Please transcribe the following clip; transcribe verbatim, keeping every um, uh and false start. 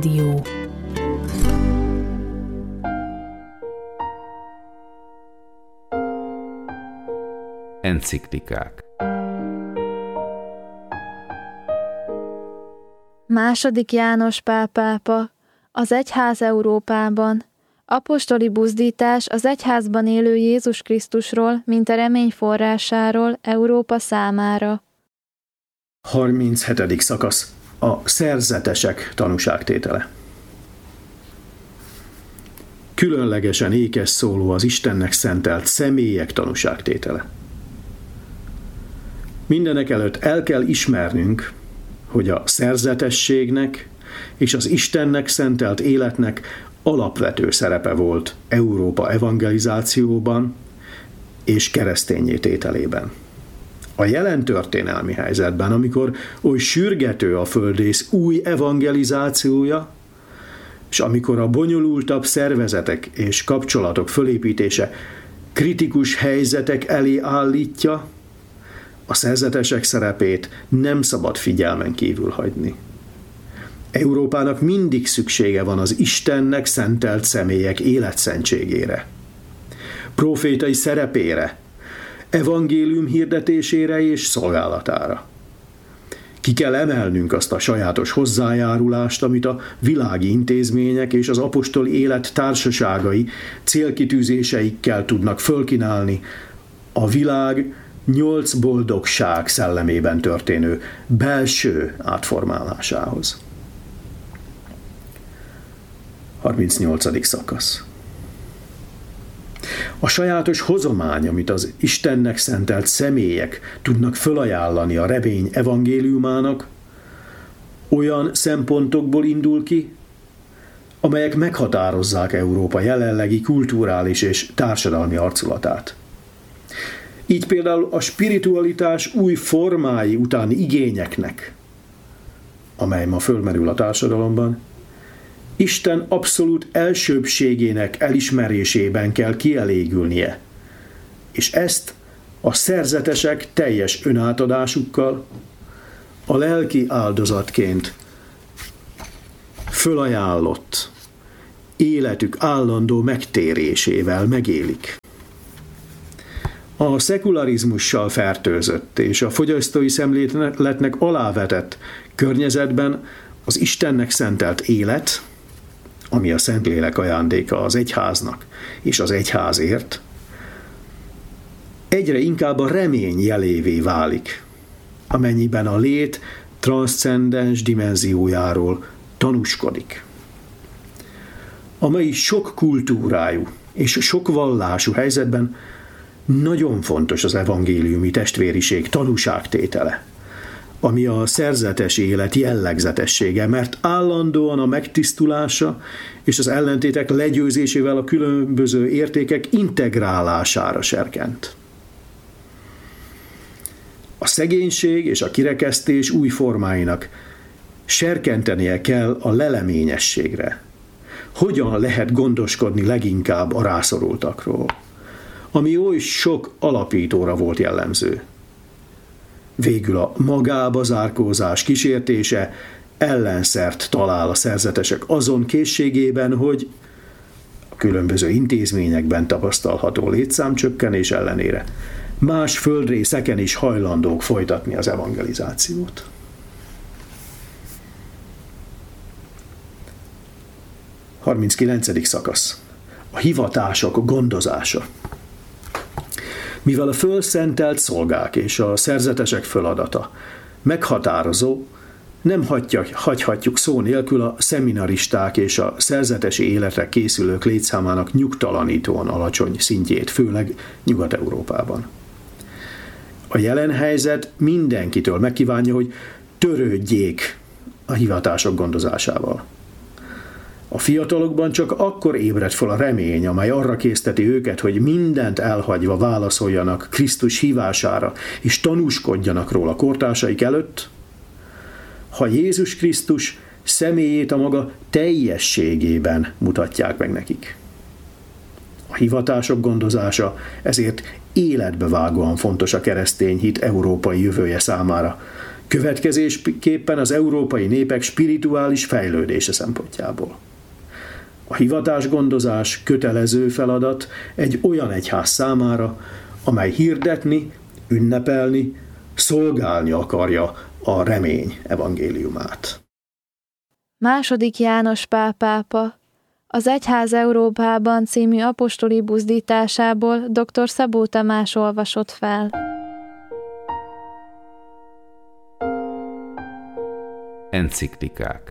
Dió. Enciklikák. Második János Pál pápa, az egyház Európában, apostoli buzdítás az egyházban élő Jézus Krisztusról, mint a remény forrásáról Európa számára. harminchetedik szakasz. A szerzetesek tanúságtétele. Különlegesen ékes szóló az Istennek szentelt személyek tanúságtétele. Mindenek előtt el kell ismernünk, hogy a szerzetességnek és az Istennek szentelt életnek alapvető szerepe volt Európa evangelizációban és kereszténnyé tételében. A jelen történelmi helyzetben, amikor oly sürgető a földrész új evangelizációja, és amikor a bonyolultabb szervezetek és kapcsolatok fölépítése kritikus helyzetek elé állítja, a szerzetesek szerepét nem szabad figyelmen kívül hagyni. Európának mindig szüksége van az Istennek szentelt személyek életszentségére, profétai szerepére, evangélium hirdetésére és szolgálatára. Ki kell emelnünk azt a sajátos hozzájárulást, amit a világi intézmények és az apostoli élet társaságai célkitűzéseikkel tudnak fölkínálni a világ nyolc boldogság szellemében történő belső átformálásához. harmincnyolcadik szakasz. A sajátos hozomány, amit az Istennek szentelt személyek tudnak fölajánlani a remény evangéliumának, olyan szempontokból indul ki, amelyek meghatározzák Európa jelenlegi kulturális és társadalmi arculatát. Így például a spiritualitás új formái utáni igényeknek, amely ma fölmerül a társadalomban, Isten abszolút elsőbbségének elismerésében kell kielégülnie, és ezt a szerzetesek teljes önátadásukkal, a lelki áldozatként fölajánlott életük állandó megtérésével megélik. A szekularizmussal fertőzött és a fogyasztói szemléletnek alávetett környezetben az Istennek szentelt élet, ami a Szentlélek ajándéka az egyháznak és az egyházért, egyre inkább a remény jelévé válik, amennyiben a lét transzcendens dimenziójáról tanúskodik. A mai sok kultúrájú és sok vallású helyzetben nagyon fontos az evangéliumi testvériség tanúságtétele, ami a szerzetes élet jellegzetessége, mert állandóan a megtisztulása és az ellentétek legyőzésével a különböző értékek integrálására serkent. A szegénység és a kirekesztés új formáinak serkentenie kell a leleményességre. Hogyan lehet gondoskodni leginkább a rászorultakról, ami oly sok alapítóra volt jellemző. Végül a magába zárkózás kísértése ellenszert talál a szerzetesek azon készségében, hogy a különböző intézményekben tapasztalható létszámcsökkenés ellenére más földrészeken is hajlandók folytatni az evangelizációt. harminckilencedik szakasz. A hivatások gondozása. Mivel a fölszentelt szolgák és a szerzetesek feladata meghatározó, nem hagyja, hagyhatjuk szó nélkül a szeminaristák és a szerzetesi életre készülők létszámának nyugtalanítóan alacsony szintjét, főleg Nyugat-Európában. A jelen helyzet mindenkitől megkívánja, hogy törődjék a hivatások gondozásával. A fiatalokban csak akkor ébred fel a remény, amely arra készteti őket, hogy mindent elhagyva válaszoljanak Krisztus hívására, és tanúskodjanak róla kortársaik előtt, ha Jézus Krisztus személyét a maga teljességében mutatják meg nekik. A hivatások gondozása ezért életbevágóan fontos a keresztény hit európai jövője számára, következésképpen az európai népek spirituális fejlődése szempontjából. A hivatásgondozás kötelező feladat egy olyan egyház számára, amely hirdetni, ünnepelni, szolgálni akarja a remény evangéliumát. Második János Pál pápa az Egyház Európában című apostoli buzdításából dr. Szabó Tamás olvasott fel. Enciklikák.